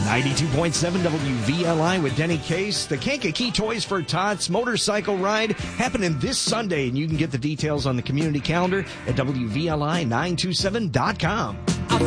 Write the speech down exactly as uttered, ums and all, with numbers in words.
ninety-two point seven W V L I with Denny Case. The Kankakee Toys for Tots motorcycle ride happening this Sunday, and you can get the details on the community calendar at W V L I nine two seven dot com.